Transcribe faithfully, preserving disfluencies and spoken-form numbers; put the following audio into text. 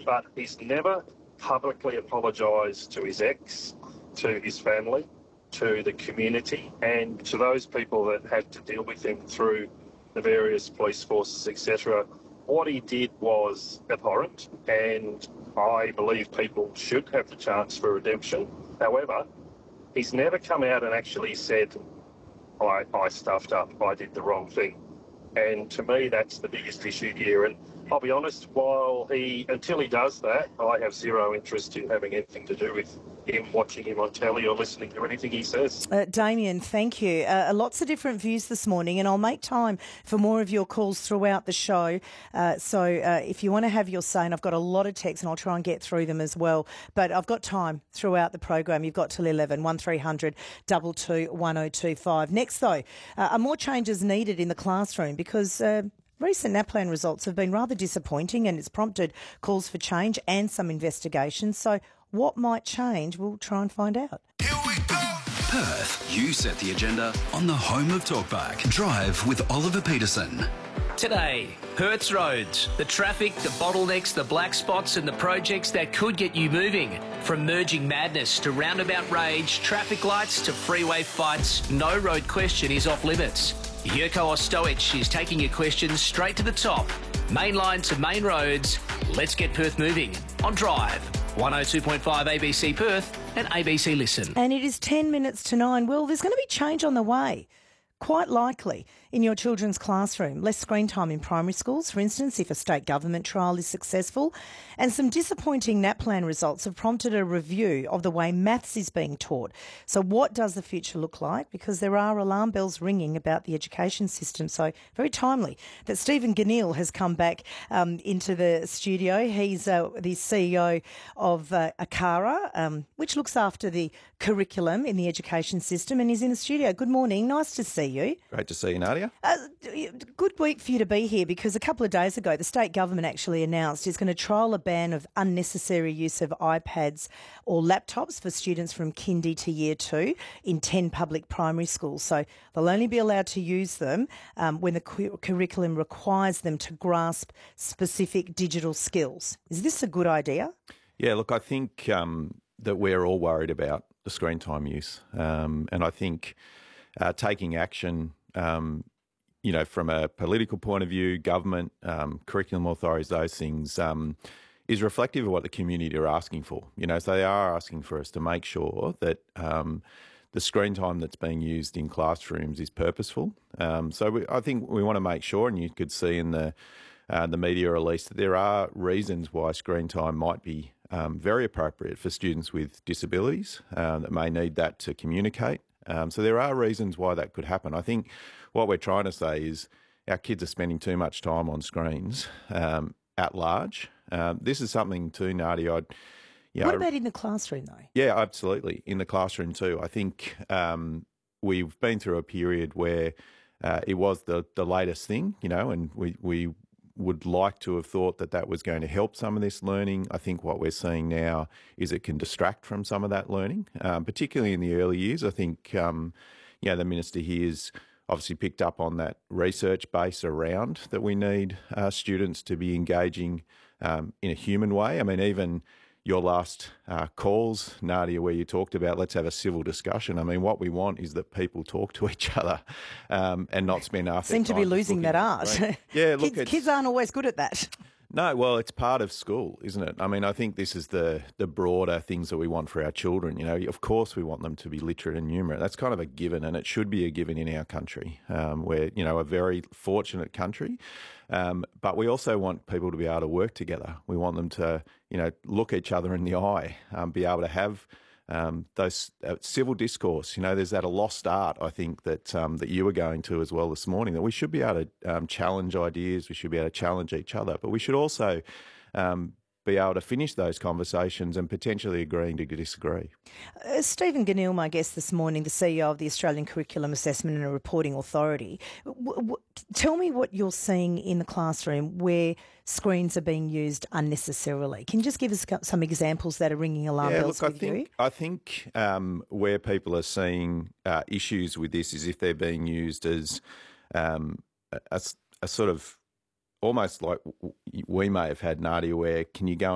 but he's never publicly apologised to his ex, to his family, to the community, and to those people that had to deal with him through the various police forces, et cetera. What he did was abhorrent, and I believe people should have the chance for redemption. However, he's never come out and actually said, I, I stuffed up, I did the wrong thing. And to me, that's the biggest issue here. And I'll be honest, while he, until he does that, I have zero interest in having anything to do with him, watching him on telly or listening to anything he says. Uh, Damien, thank you. Uh, lots of different views this morning, and I'll make time for more of your calls throughout the show. Uh, so uh, if you want to have your say, and I've got a lot of texts and I'll try and get through them as well, but I've got time throughout the program. You've got till eleven, one three hundred two two one oh two five. Next, though, uh, are more changes needed in the classroom because Uh, recent NAPLAN results have been rather disappointing, and it's prompted calls for change and some investigations. So what might change? We'll try and find out. Here we go! Perth, you set the agenda on the home of Talkback. Drive with Oliver Peterson. Today, Perth's roads, the traffic, the bottlenecks, the black spots and the projects that could get you moving. From merging madness to roundabout rage, traffic lights to freeway fights, no road question is off limits. Yurko Ostoich is taking your questions straight to the top. Main line to main roads. Let's get Perth moving on Drive. one oh two point five A B C Perth and A B C Listen. And it is ten minutes to nine. Well, there's going to be change on the way. Quite likely in your children's classroom. Less screen time in primary schools, for instance, if a state government trial is successful. And some disappointing NAPLAN results have prompted a review of the way maths is being taught. So what does the future look like? Because there are alarm bells ringing about the education system. So very timely that Stephen Ganil has come back um, into the studio. He's uh, the C E O of uh, ACARA, um, which looks after the curriculum in the education system, and he's in the studio. Good morning. Nice to see you. Great to see you, Nadia. Uh, good week for you to be here, because a couple of days ago the state government actually announced it's going to trial a ban of unnecessary use of iPads or laptops for students from kindy to year two in ten public primary schools. So they'll only be allowed to use them um, when the cu- curriculum requires them to grasp specific digital skills. Is this a good idea? Yeah, look, I think um, that we're all worried about the screen time use, um, and I think uh, taking action, um, you know, from a political point of view, government, um, curriculum authorities, those things, um, is reflective of what the community are asking for. You know, so they are asking for us to make sure that um, the screen time that's being used in classrooms is purposeful. Um, so we, I think we want to make sure, and you could see in the uh, the media release, that there are reasons why screen time might be um, very appropriate for students with disabilities uh, that may need that to communicate. Um, so there are reasons why that could happen. I think what we're trying to say is our kids are spending too much time on screens um, at large. Um, this is something too, Nadia. I'd, you know, what about in the classroom, though? Yeah, absolutely. In the classroom too. I think um, we've been through a period where uh, it was the, the latest thing, you know, and we, we would like to have thought that that was going to help some of this learning. I think what we're seeing now is it can distract from some of that learning, um, particularly in the early years. I think, um, you know, the Minister here has obviously picked up on that research base around that we need uh, students to be engaging um, in a human way. I mean, even your last uh, calls, Nadia, where you talked about let's have a civil discussion. I mean, what we want is that people talk to each other um, and not spend half their time. Seem to be losing that art. Yeah, look, kids, kids aren't always good at that. No, well, it's part of school, isn't it? I mean, I think this is the the broader things that we want for our children. You know, of course we want them to be literate and numerate. That's kind of a given, and it should be a given in our country. Um, we're, you know, a very fortunate country, um, but we also want people to be able to work together. We want them to, you know, look each other in the eye, um, be able to have Um, those uh, civil discourse. You know, there's that a lost art, I think, that um, that you were going to as well this morning, that we should be able to um, challenge ideas, we should be able to challenge each other, but we should also um, be able to finish those conversations and potentially agreeing to disagree. Uh, Stephen Ganil, my guest this morning, the C E O of the Australian Curriculum Assessment and Reporting Authority. W- w- tell me what you're seeing in the classroom where screens are being used unnecessarily. Can you just give us some examples that are ringing alarm yeah, bells look, with I think, you? I think um, where people are seeing uh, issues with this is if they're being used as um, a, a sort of almost like we may have had, Nadia, where can you go